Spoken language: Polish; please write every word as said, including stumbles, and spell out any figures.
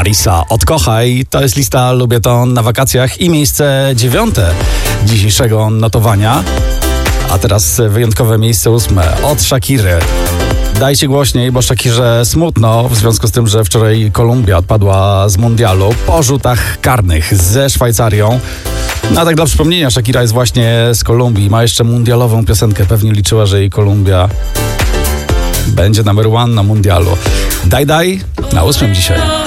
Marisa, odkochaj. To jest lista Lubię to na wakacjach i miejsce dziewiąte dzisiejszego notowania. A teraz wyjątkowe miejsce ósme od Shakiry. Dajcie głośniej, bo Shakirze smutno w związku z tym, że wczoraj Kolumbia odpadła z mundialu po rzutach karnych ze Szwajcarią. No a tak dla przypomnienia, Shakira jest właśnie z Kolumbii, ma jeszcze mundialową piosenkę. Pewnie liczyła, że jej Kolumbia będzie numer one na mundialu. Daj, daj na ósmym dzisiaj.